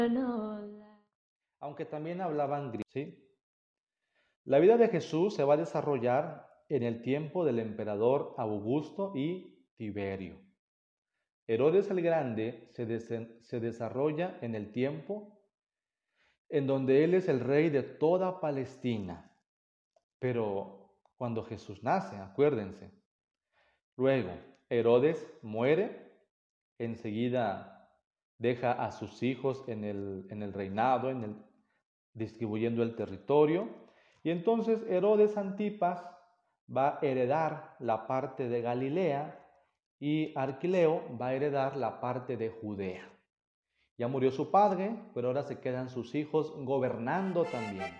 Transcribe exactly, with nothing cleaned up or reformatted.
aunque también hablaban griego, ¿sí? La vida de Jesús se va a desarrollar en el tiempo del emperador Augusto y Tiberio. Herodes el Grande se, des- se desarrolla en el tiempo en donde él es el rey de toda Palestina. Pero cuando Jesús nace, acuérdense. Luego, Herodes muere, enseguida deja a sus hijos en el, en el reinado, en el, distribuyendo el territorio, y entonces Herodes Antipas va a heredar la parte de Galilea y Arquileo va a heredar la parte de Judea. Ya murió su padre, pero ahora se quedan sus hijos gobernando también.